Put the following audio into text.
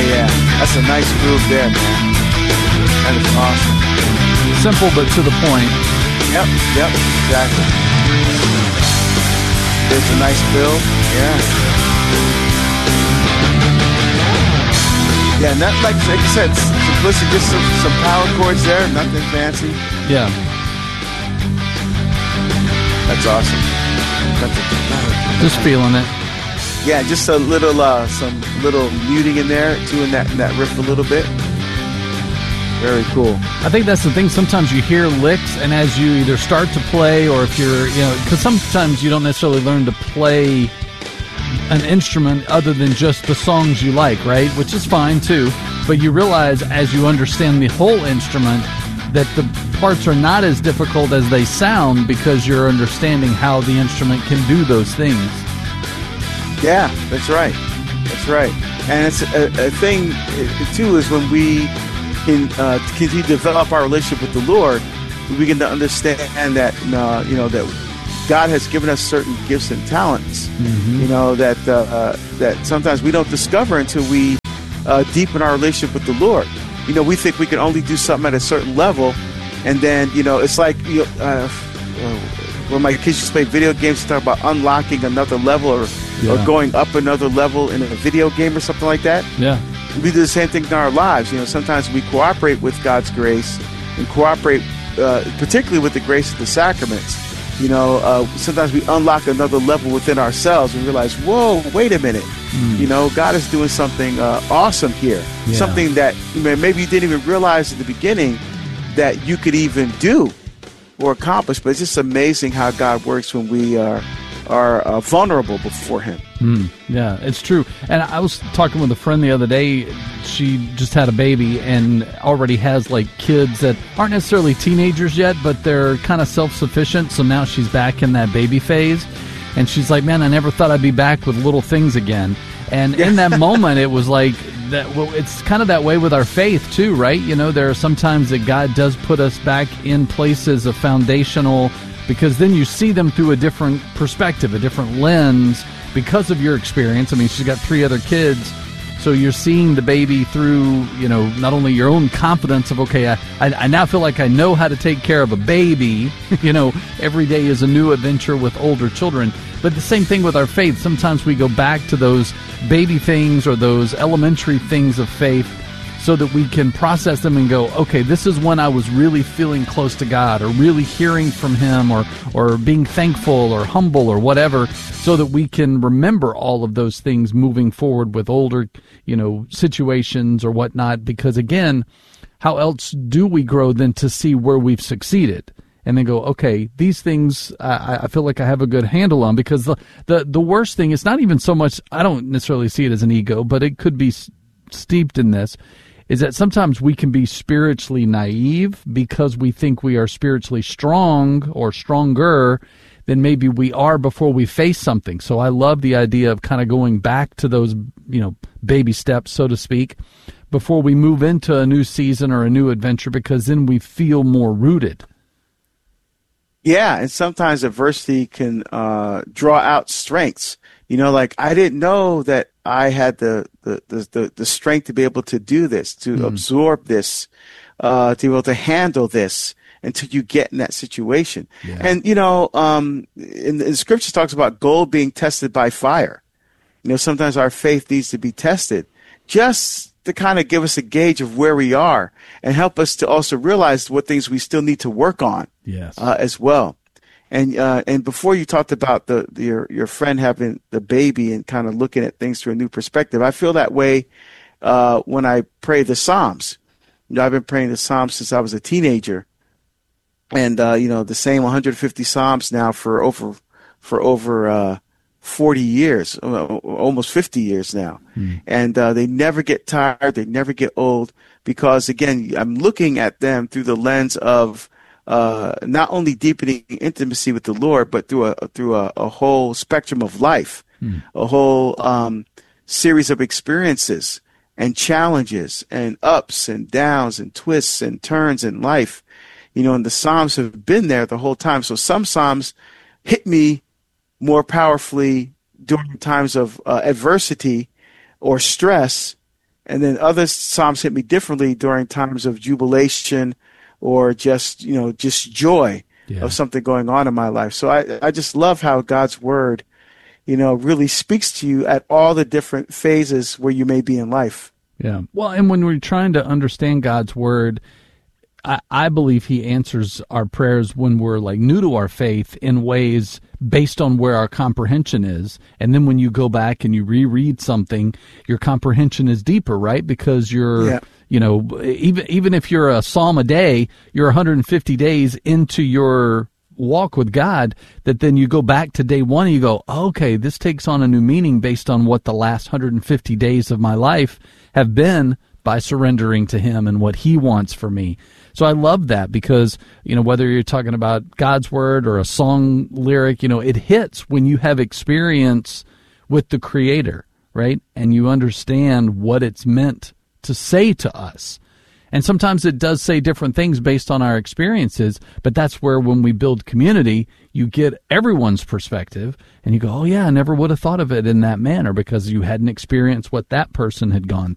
yeah. That's a nice groove there, man. That is awesome. Simple, but to the point. Yep, exactly. There's a nice build. Yeah. Yeah, not like I said, simplicity, just some power chords there, nothing fancy. Yeah. That's awesome. Just feeling it. Yeah, just a little, some little muting in there, doing that riff a little bit. Very cool. I think that's the thing. Sometimes you hear licks, and as you either start to play, or if you're, because sometimes you don't necessarily learn to play an instrument other than just the songs you like, right? Which is fine too. But you realize as you understand the whole instrument that the parts are not as difficult as they sound because you're understanding how the instrument can do those things. Yeah, that's right. That's right. And it's a thing too is when we can continue to develop our relationship with the Lord, we begin to understand that that God has given us certain gifts and talents. Mm-hmm. That sometimes we don't discover until we deepen our relationship with the Lord. We think we can only do something at a certain level, and then it's like when my kids used to play video games, talk about unlocking another level or going up another level in a video game or something like that. Yeah. We do the same thing in our lives. Sometimes we cooperate with God's grace and cooperate particularly with the grace of the sacraments. Sometimes we unlock another level within ourselves and realize, whoa, wait a minute. God is doing something awesome here. Yeah. Something that maybe you didn't even realize at the beginning that you could even do or accomplish. But it's just amazing how God works when we are vulnerable before Him. Yeah, it's true. And I was talking with a friend the other day. She just had a baby and already has kids that aren't necessarily teenagers yet, but they're kind of self-sufficient. So now she's back in that baby phase. And she's like, man, I never thought I'd be back with little things again. And in that moment, it was like that. Well, it's kind of that way with our faith too, right? There are sometimes that God does put us back in places of foundational, because then you see them through a different perspective, a different lens because of your experience. I mean, she's got 3 other kids, so you're seeing the baby through, not only your own confidence of, okay, I now feel like I know how to take care of a baby. Every day is a new adventure with older children. But the same thing with our faith. Sometimes we go back to those baby things or those elementary things of faith so that we can process them and go, okay, this is when I was really feeling close to God or really hearing from Him or being thankful or humble or whatever, so that we can remember all of those things moving forward with older, situations or whatnot. Because again, how else do we grow than to see where we've succeeded? And then go, okay, these things I feel like I have a good handle on. Because the worst thing is not even so much, I don't necessarily see it as an ego, but it could be steeped in this, is that sometimes we can be spiritually naive because we think we are spiritually strong or stronger than maybe we are before we face something. So I love the idea of kind of going back to those, baby steps, so to speak, before we move into a new season or a new adventure, because then we feel more rooted. Yeah, and sometimes adversity can draw out strengths. I didn't know that I had the strength to be able to do this, to absorb this, to be able to handle this until you get in that situation. Yeah. And, in the scriptures talks about gold being tested by fire. Sometimes our faith needs to be tested just to kind of give us a gauge of where we are and help us to also realize what things we still need to work on as well. And before you talked about your friend having the baby and kind of looking at things through a new perspective, I feel that way when I pray the Psalms. I've been praying the Psalms since I was a teenager, and the same 150 Psalms now for over 40 years, almost 50 years now, and they never get tired, they never get old, because again, I'm looking at them through the lens of not only deepening intimacy with the Lord, but through a whole spectrum of life, a whole series of experiences and challenges and ups and downs and twists and turns in life. And the Psalms have been there the whole time. So some Psalms hit me more powerfully during times of adversity or stress, And then other Psalms hit me differently during times of jubilation or just joy of something going on in my life. So I just love how God's word, really speaks to you at all the different phases where you may be in life. Yeah. Well, and when we're trying to understand God's word, I believe he answers our prayers when we're like new to our faith in ways based on where our comprehension is. And then when you go back and you reread something, your comprehension is deeper, right? Because you're, even if you're a psalm a day, you're 150 days into your walk with God, that then you go back to day one and you go, okay, this takes on a new meaning based on what the last 150 days of my life have been by surrendering to him and what he wants for me. So I love that because, whether you're talking about God's word or a song lyric, it hits when you have experience with the Creator, right? And you understand what it's meant to say to us. And sometimes it does say different things based on our experiences, but that's where when we build community, you get everyone's perspective and you go, oh yeah, I never would have thought of it in that manner because you hadn't experienced what that person had gone through.